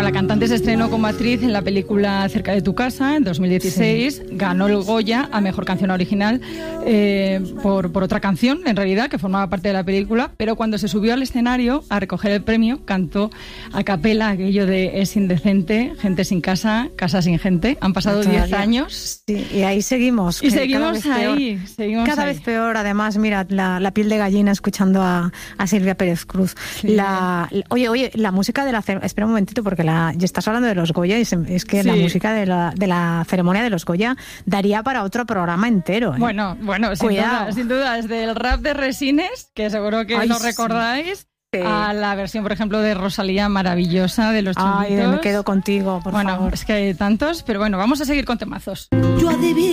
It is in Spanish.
La cantante se estrenó como actriz en la película Cerca de tu casa en 2016, ganó el Goya a Mejor Canción Original por otra canción, en realidad, que formaba parte de la película, pero cuando se subió al escenario a recoger el premio, cantó a capela aquello de "es indecente, gente sin casa, casa sin gente". Han pasado 10 años. Sí, y ahí seguimos. Y seguimos ahí. Cada vez peor. Además, mira, la piel de gallina escuchando a Silvia Pérez Cruz. Sí. Oye, la música de la... Espera un momentito, porque ya estás hablando de los Goya y es que la música de la ceremonia de los Goya daría para otro programa entero. Bueno, sin duda, desde el rap de Resines, que seguro que lo recordáis, a la versión, por ejemplo, de Rosalía maravillosa de Los Chunguitos. Me quedo contigo, por favor. Bueno, es que hay tantos, pero bueno, vamos a seguir con temazos. Yo adiviné